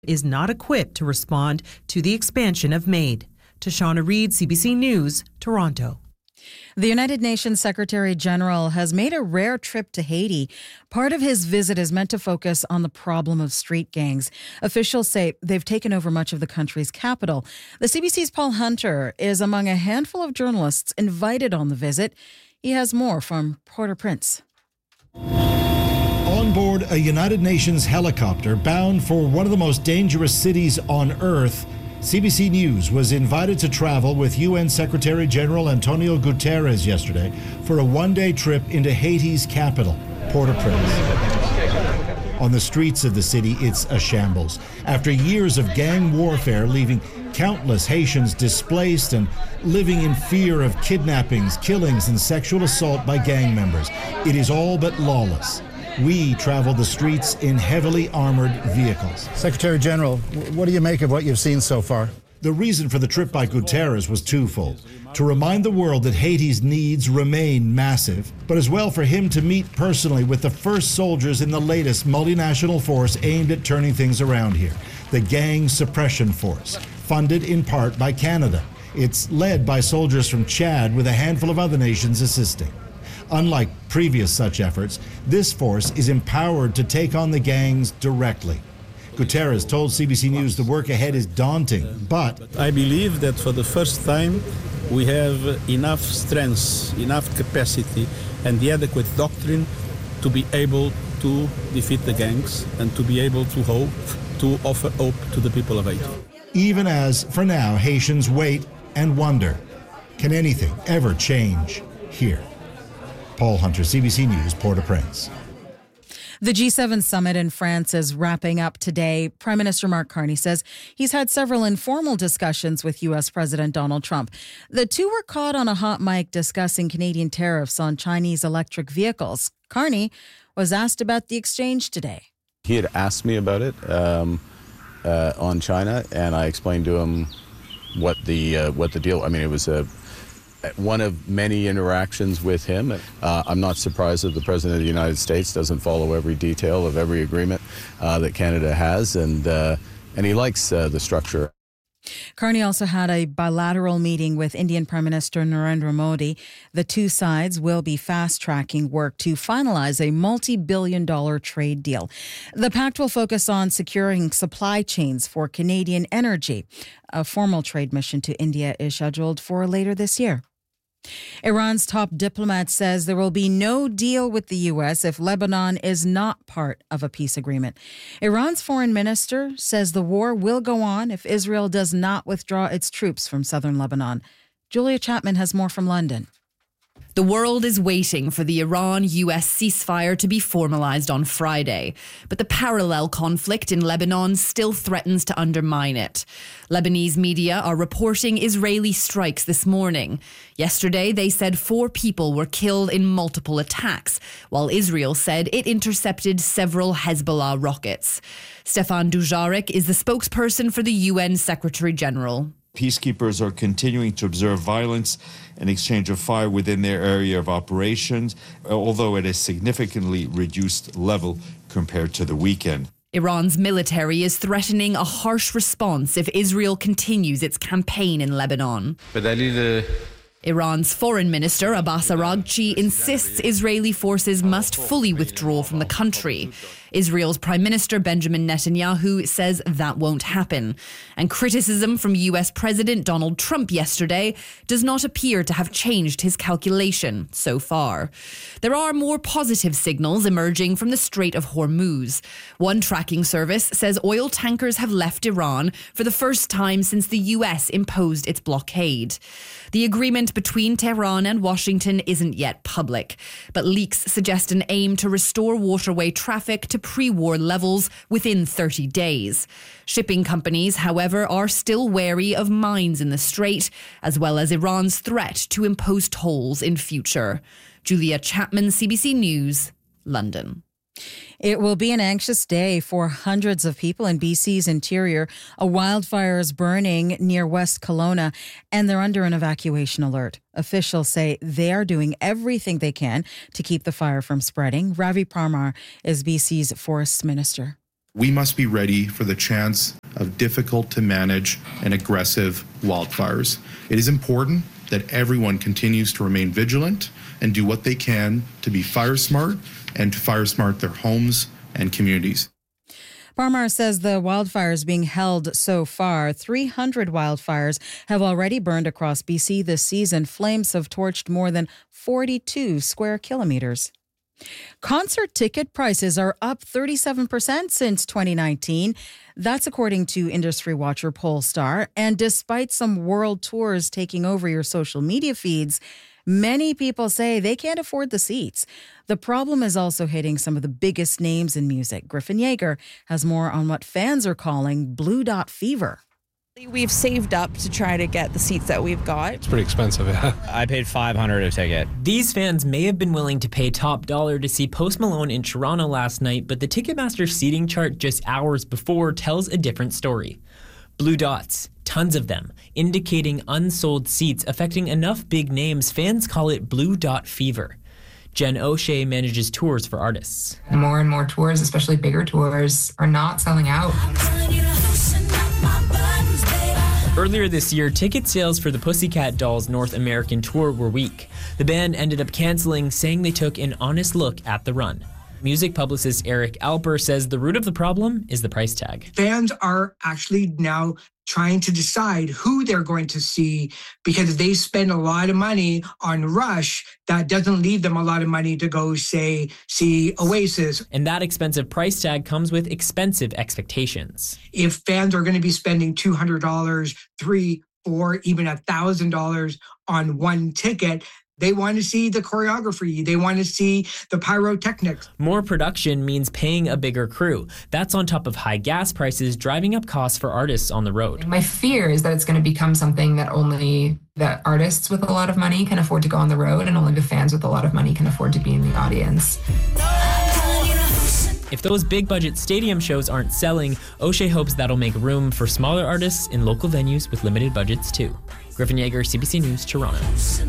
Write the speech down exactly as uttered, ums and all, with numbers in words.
is not equipped to respond to the expansion of MAID. Tashana Reid, C B C News, Toronto. The United Nations Secretary General has made a rare trip to Haiti. Part of his visit is meant to focus on the problem of street gangs. Officials say they've taken over much of the country's capital. The C B C's Paul Hunter is among a handful of journalists invited on the visit. He has more from Port-au-Prince. On board a United Nations helicopter bound for one of the most dangerous cities on Earth, C B C News was invited to travel with U N Secretary General Antonio Guterres yesterday for a one-day trip into Haiti's capital, Port-au-Prince. On the streets of the city, it's a shambles. After years of gang warfare leaving countless Haitians displaced and living in fear of kidnappings, killings, and sexual assault by gang members, it is all but lawless. We travel the streets in heavily armored vehicles. Secretary General, what do you make of what you've seen so far? The reason for the trip by Guterres was twofold: to remind the world that Haiti's needs remain massive, but as well for him to meet personally with the first soldiers in the latest multinational force aimed at turning things around here, the Gang Suppression Force, funded in part by Canada. It's led by soldiers from Chad with a handful of other nations assisting. Unlike previous such efforts, this force is empowered to take on the gangs directly. Guterres told C B C News the work ahead is daunting, but I believe that for the first time we have enough strength, enough capacity, and the adequate doctrine to be able to defeat the gangs and to be able to hope, to offer hope to the people of Haiti. Even as, for now, Haitians wait and wonder, can anything ever change here? Paul Hunter, C B C News, Port-au-Prince. The G seven summit in France is wrapping up today. Prime Minister Mark Carney says he's had several informal discussions with U S President Donald Trump. The two were caught on a hot mic discussing Canadian tariffs on Chinese electric vehicles. Carney was asked about the exchange today. He had asked me about it um, uh, on China, and I explained to him what the uh, what the deal. I mean, it was a. one of many interactions with him. Uh, I'm not surprised that the President of the United States doesn't follow every detail of every agreement uh, that Canada has, and uh, and he likes uh, the structure. Carney also had a bilateral meeting with Indian Prime Minister Narendra Modi. The two sides will be fast-tracking work to finalize a multi-billion dollar trade deal. The pact will focus on securing supply chains for Canadian energy. A formal trade mission to India is scheduled for later this year. Iran's top diplomat says there will be no deal with the U S if Lebanon is not part of a peace agreement. Iran's foreign minister says the war will go on if Israel does not withdraw its troops from southern Lebanon. Julia Chapman has more from London. The world is waiting for the Iran-U S ceasefire to be formalized on Friday, but the parallel conflict in Lebanon still threatens to undermine it. Lebanese media are reporting Israeli strikes this morning. Yesterday, they said four people were killed in multiple attacks, while Israel said it intercepted several Hezbollah rockets. Stefan Dujarric is the spokesperson for the U N Secretary General. Peacekeepers are continuing to observe violence and exchange of fire within their area of operations, although at a significantly reduced level compared to the weekend. Iran's military is threatening a harsh response if Israel continues its campaign in Lebanon. Iran's foreign minister, Abbas Araghchi, insists Israeli forces must fully withdraw from the country. Israel's Prime Minister Benjamin Netanyahu says that won't happen. And criticism from U S President Donald Trump yesterday does not appear to have changed his calculation so far. There are more positive signals emerging from the Strait of Hormuz. One tracking service says oil tankers have left Iran for the first time since the U S imposed its blockade. The agreement between Tehran and Washington isn't yet public, but leaks suggest an aim to restore waterway traffic to pre-war levels within thirty days. Shipping companies, however, are still wary of mines in the strait, as well as Iran's threat to impose tolls in future. Julia Chapman, C B C News, London. It will be an anxious day for hundreds of people in B C's interior. A wildfire is burning near West Kelowna, and they're under an evacuation alert. Officials say they are doing everything they can to keep the fire from spreading. Ravi Parmar is B C's Forests Minister. We must be ready for the chance of difficult to manage and aggressive wildfires. It is important that everyone continues to remain vigilant and do what they can to be fire smart and to fire smart their homes and communities. Parmar says the wildfires being held so far, three hundred wildfires have already burned across B C this season. Flames have torched more than forty-two square kilometers. Concert ticket prices are up thirty-seven percent since twenty nineteen. That's according to industry watcher Polestar. And despite some world tours taking over your social media feeds, many people say they can't afford the seats. The problem is also hitting some of the biggest names in music. Griffin Yeager has more on what fans are calling Blue Dot Fever. We've saved up to try to get the seats that we've got. It's pretty expensive, yeah. I paid five hundred dollars a ticket. These fans may have been willing to pay top dollar to see Post Malone in Toronto last night, but the Ticketmaster seating chart just hours before tells a different story. Blue dots, tons of them, indicating unsold seats affecting enough big names fans call it Blue Dot Fever. Jen O'Shea manages tours for artists. More and more tours, especially bigger tours, are not selling out. Earlier this year, ticket sales for the Pussycat Dolls North American tour were weak. The band ended up canceling, saying they took an honest look at the run. Music publicist Eric Alper says the root of the problem is the price tag. Fans are actually now trying to decide who they're going to see because they spend a lot of money on Rush. That doesn't leave them a lot of money to go, say, see Oasis. And that expensive price tag comes with expensive expectations. If fans are going to be spending two hundred dollars, three, four, even one thousand dollars on one ticket, they want to see the choreography. They want to see the pyrotechnics. More production means paying a bigger crew. That's on top of high gas prices, driving up costs for artists on the road. My fear is that it's going to become something that only the artists with a lot of money can afford to go on the road, and only the fans with a lot of money can afford to be in the audience. If those big budget stadium shows aren't selling, O'Shea hopes that'll make room for smaller artists in local venues with limited budgets too. Griffin Yeager, C B C News, Toronto.